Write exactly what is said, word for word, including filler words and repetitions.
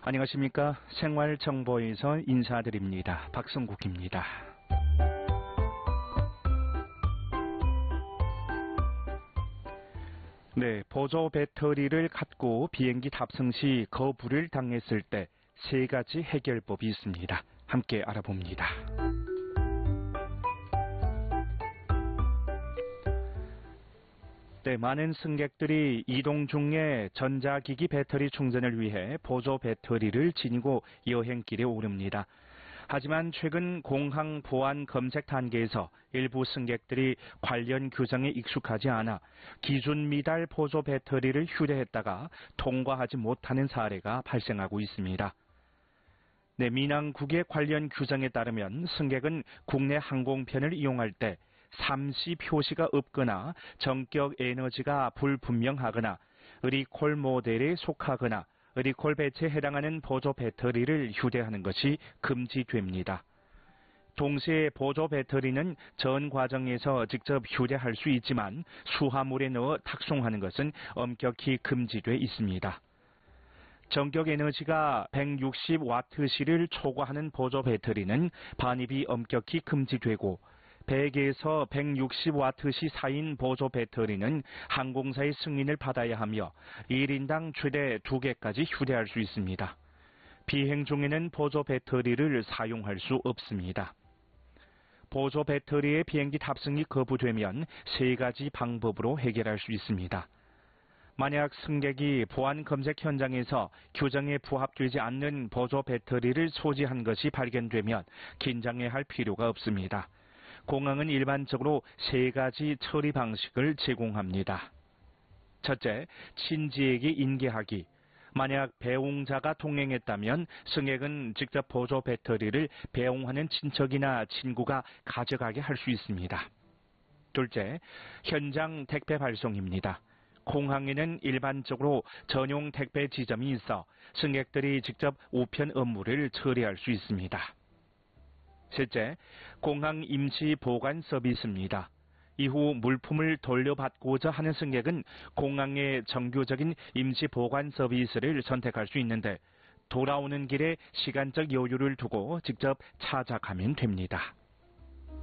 안녕하십니까. 생활정보에서 인사드립니다. 박성국입니다. 네, 보조 배터리를 갖고 비행기 탑승 시 거부를 당했을 때 세 가지 해결법이 있습니다. 함께 알아봅니다. 네, 많은 승객들이 이동 중에 전자기기 배터리 충전을 위해 보조 배터리를 지니고 여행길에 오릅니다. 하지만 최근 공항 보안 검색 단계에서 일부 승객들이 관련 규정에 익숙하지 않아 기준 미달 보조 배터리를 휴대했다가 통과하지 못하는 사례가 발생하고 있습니다. 네, 민항국의 관련 규정에 따르면 승객은 국내 항공편을 이용할 때 삼시 표시가 없거나 전격 에너지가 불분명하거나 리콜 모델에 속하거나 리콜 배치에 해당하는 보조 배터리를 휴대하는 것이 금지됩니다. 동시에 보조 배터리는 전 과정에서 직접 휴대할 수 있지만 수화물에 넣어 탁송하는 것은 엄격히 금지돼 있습니다. 전격 에너지가 백육십 와트시를 초과하는 보조 배터리는 반입이 엄격히 금지되고 백에서 백육십 와트시 사이인 보조 배터리는 항공사의 승인을 받아야 하며 일 인당 최대 두 개까지 휴대할 수 있습니다. 비행 중에는 보조 배터리를 사용할 수 없습니다. 보조 배터리의 비행기 탑승이 거부되면 세 가지 방법으로 해결할 수 있습니다. 만약 승객이 보안 검색 현장에서 규정에 부합되지 않는 보조 배터리를 소지한 것이 발견되면 긴장해야 할 필요가 없습니다. 공항은 일반적으로 세 가지 처리 방식을 제공합니다. 첫째, 친지에게 인계하기. 만약 배웅자가 동행했다면 승객은 직접 보조 배터리를 배웅하는 친척이나 친구가 가져가게 할 수 있습니다. 둘째, 현장 택배 발송입니다. 공항에는 일반적으로 전용 택배 지점이 있어 승객들이 직접 우편 업무를 처리할 수 있습니다. 셋째, 공항 임시 보관 서비스입니다. 이후 물품을 돌려받고자 하는 승객은 공항의 정규적인 임시 보관 서비스를 선택할 수 있는데 돌아오는 길에 시간적 여유를 두고 직접 찾아가면 됩니다.